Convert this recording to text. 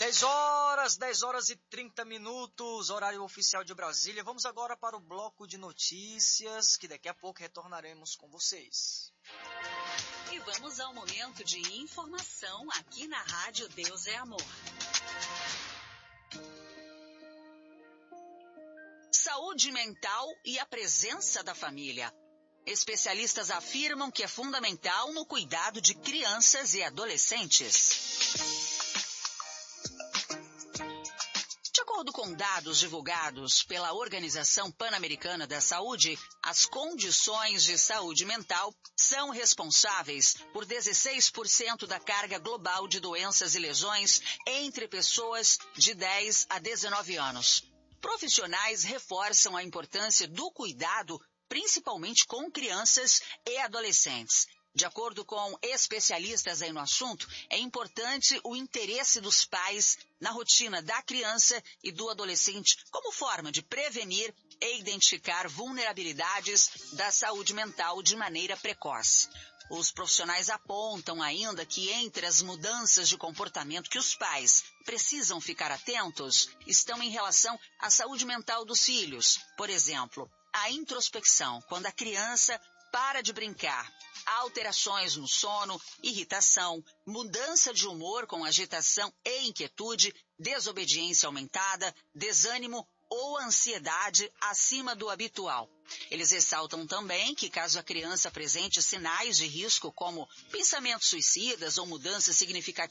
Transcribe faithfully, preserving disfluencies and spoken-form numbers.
dez horas, dez horas e trinta minutos, horário oficial de Brasília. Vamos agora para o bloco de notícias, que daqui a pouco retornaremos com vocês. E vamos ao momento de informação aqui na Rádio Deus é Amor. Saúde mental e a presença da família. Especialistas afirmam que é fundamental no cuidado de crianças e adolescentes. De acordo com dados divulgados pela Organização Pan-Americana da Saúde, as condições de saúde mental são responsáveis por dezesseis por cento da carga global de doenças e lesões entre pessoas de dez a dezenove anos. Profissionais reforçam a importância do cuidado, principalmente com crianças e adolescentes. De acordo com especialistas aí no assunto, é importante o interesse dos pais na rotina da criança e do adolescente como forma de prevenir e identificar vulnerabilidades da saúde mental de maneira precoce. Os profissionais apontam ainda que entre as mudanças de comportamento que os pais precisam ficar atentos estão em relação à saúde mental dos filhos. Por exemplo, a introspecção, quando a criança para de brincar, alterações no sono, irritação, mudança de humor com agitação e inquietude, desobediência aumentada, desânimo ou ansiedade acima do habitual. Eles ressaltam também que caso a criança apresente sinais de risco como pensamentos suicidas ou mudanças significativas